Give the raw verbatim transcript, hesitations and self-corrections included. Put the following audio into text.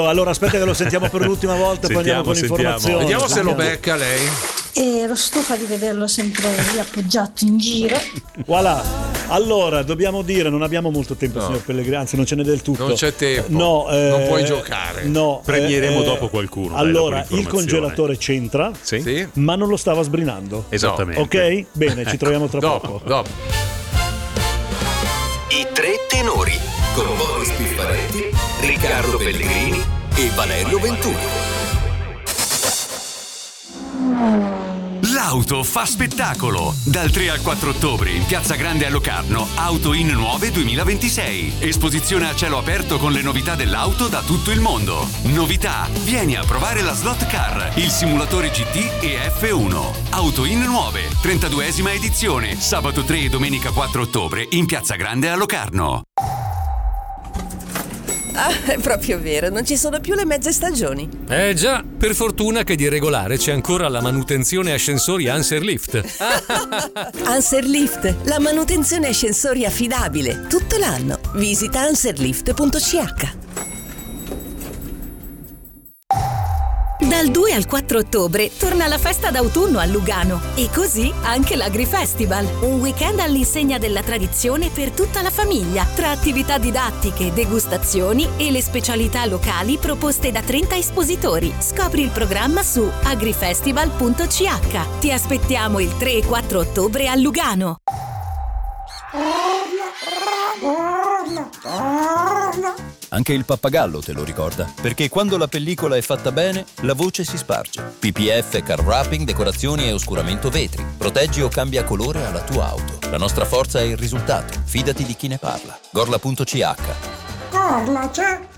Allora aspetta che lo sentiamo per l'ultima volta, poi andiamo con l'informazione. Vediamo se lo becca lei. Ero stufa di vederlo sempre lì appoggiato in giro. Voilà. Allora, dobbiamo dire, non abbiamo molto tempo, No. signor Pellegrini, anzi non ce n'è del tutto. Non c'è tempo. No, eh, Non puoi giocare. No. Premieremo eh, dopo qualcuno. dai, Allora, dopo il l'informazione. congelatore c'entra, Sì? Sì? ma non lo stava sbrinando. Esattamente. Ok? Bene, ci troviamo tra Dopo, poco. dopo. I tre tenori con Boris Piffaretti, Riccardo Pellegrini e Valerio Venturo. L'auto fa spettacolo! Dal tre al quattro ottobre in Piazza Grande a Locarno, Auto In Nuove duemilaventisei. Esposizione a cielo aperto con le novità dell'auto da tutto il mondo. Novità? Vieni a provare la Slot Car, il simulatore G T e F uno. Auto In Nuove, trentaduesima edizione, sabato tre e domenica quattro ottobre in Piazza Grande a Locarno. Ah, è proprio vero, non ci sono più le mezze stagioni. Eh già, per fortuna che di regolare c'è ancora la manutenzione ascensori Anserlift. Anserlift, la manutenzione ascensori affidabile, tutto l'anno. Visita anserlift punto c h. Dal due al quattro ottobre torna la festa d'autunno a Lugano e così anche l'Agrifestival, un weekend all'insegna della tradizione per tutta la famiglia, tra attività didattiche, degustazioni e le specialità locali proposte da trenta espositori. Scopri il programma su agrifestival punto c h. Ti aspettiamo il tre e quattro ottobre a Lugano. Anche il pappagallo te lo ricorda, perché quando la pellicola è fatta bene, la voce si sparge. P P F, car wrapping, decorazioni e oscuramento vetri. Proteggi o cambia colore alla tua auto. La nostra forza è il risultato. Fidati di chi ne parla. Gorla punto c h. Gorla, c'è.